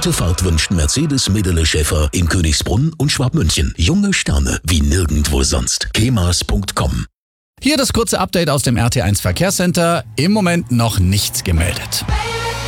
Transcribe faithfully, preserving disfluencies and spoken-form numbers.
Gute Fahrt wünscht Mercedes Medele Schäfer in Königsbrunn und Schwabmünchen. Junge Sterne wie nirgendwo sonst. kemas punkt com. Hier das kurze Update aus dem R T eins Verkehrscenter. Im Moment noch nichts gemeldet.